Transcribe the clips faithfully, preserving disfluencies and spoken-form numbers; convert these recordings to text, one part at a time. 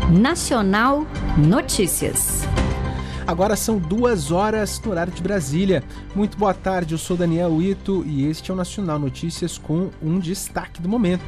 Nacional Notícias. Agora são duas horas no horário de Brasília. Muito boa tarde, eu sou Daniel Ito e este é o Nacional Notícias com um destaque do momento.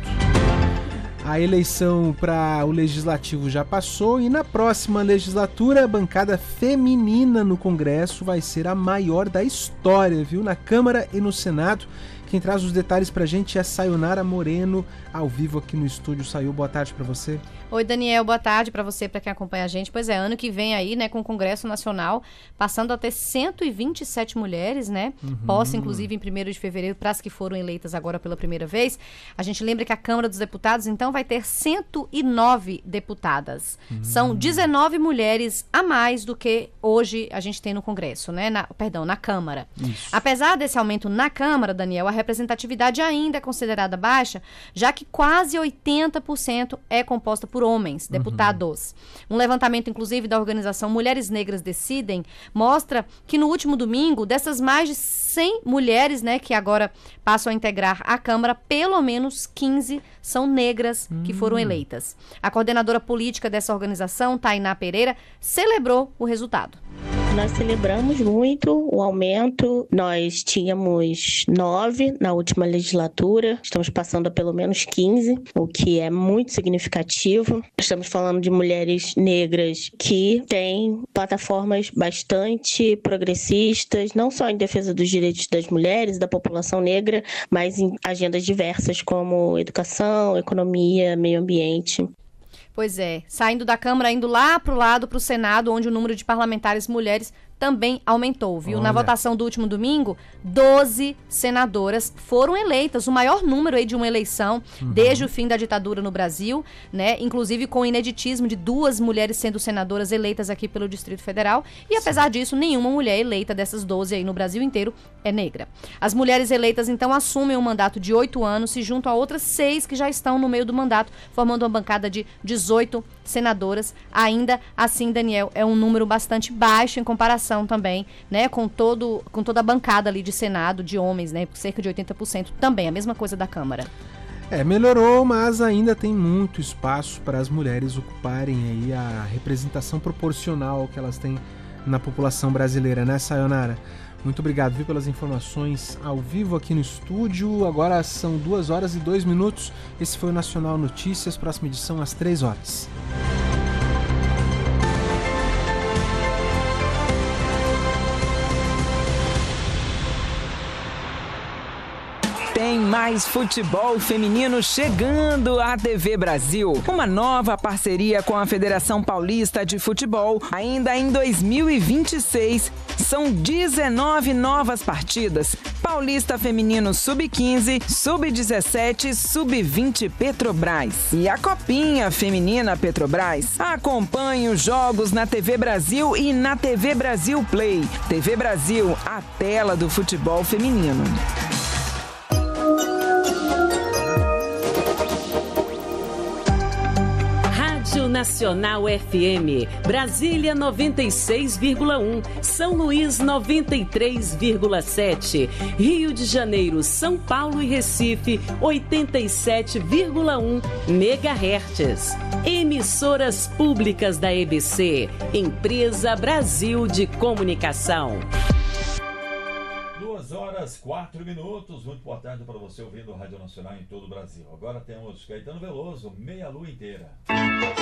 A eleição para o Legislativo já passou e na próxima legislatura a bancada feminina no Congresso vai ser a maior da história, viu? Na Câmara e no Senado. Quem traz os detalhes pra gente é Sayonara Moreno, ao vivo aqui no estúdio. Sayu, boa tarde pra você. Oi, Daniel, boa tarde pra você, pra quem acompanha a gente. Pois é, ano que vem aí, né, com o Congresso Nacional, passando a ter cento e vinte e sete mulheres, né, uhum. Posse, inclusive, em primeiro de fevereiro, para as que foram eleitas agora pela primeira vez. A gente lembra que a Câmara dos Deputados, então, vai ter cento e nove deputadas. Uhum. São dezenove mulheres a mais do que hoje a gente tem no Congresso, né, na, perdão, na Câmara. Isso. Apesar desse aumento na Câmara, Daniel, a representatividade ainda é considerada baixa, já que quase oitenta por cento é composta por homens, deputados. Uhum. Um levantamento, inclusive, da organização Mulheres Negras Decidem, mostra que no último domingo, dessas mais de cem mulheres, né, que agora passam a integrar a Câmara, pelo menos quinze são negras uhum. que foram eleitas. A coordenadora política dessa organização, Tainá Pereira, celebrou o resultado. Nós celebramos muito o aumento. Nós tínhamos nove na última legislatura, estamos passando a pelo menos quinze, o que é muito significativo. Estamos falando de mulheres negras que têm plataformas bastante progressistas, não só em defesa dos direitos das mulheres e da população negra, mas em agendas diversas como educação, economia, meio ambiente. Pois é, saindo da Câmara, indo lá para o lado, para o Senado, onde o número de parlamentares mulheres também aumentou, viu? Olha. Na votação do último domingo, doze senadoras foram eleitas, o maior número aí de uma eleição uhum. desde o fim da ditadura no Brasil, né? Inclusive com o ineditismo de duas mulheres sendo senadoras eleitas aqui pelo Distrito Federal. E apesar Sim. disso, nenhuma mulher eleita dessas doze aí no Brasil inteiro é negra. As mulheres eleitas, então, assumem um mandato de oito anos, se juntam a outras seis que já estão no meio do mandato, formando uma bancada de dezoito senadoras. Ainda assim, Daniel, é um número bastante baixo em comparação também, né, com, todo, com toda a bancada ali de Senado, de homens, né, cerca de oitenta por cento também, a mesma coisa da Câmara. É, melhorou, mas ainda tem muito espaço para as mulheres ocuparem aí a representação proporcional que elas têm na população brasileira, né, Sayonara? Muito obrigado, viu, pelas informações ao vivo aqui no estúdio. Agora são duas horas e dois minutos. Esse foi o Nacional Notícias, próxima edição às três horas. Tem mais futebol feminino chegando à T V Brasil. Uma nova parceria com a Federação Paulista de Futebol. Ainda em dois mil e vinte e seis, são dezenove novas partidas. Paulista Feminino sub quinze, sub dezessete, sub vinte Petrobras. E a Copinha Feminina Petrobras. Acompanhe os jogos na T V Brasil e na T V Brasil Play. T V Brasil, a tela do futebol feminino. Nacional F M, Brasília noventa e seis vírgula um, São Luís noventa e três vírgula sete, Rio de Janeiro, São Paulo e Recife oitenta e sete vírgula um megahertz. Emissoras públicas da E B C, Empresa Brasil de Comunicação. duas horas, quatro minutos. Muito boa tarde para você ouvindo a Rádio Nacional em todo o Brasil. Agora temos Caetano Veloso, Meia Lua Inteira.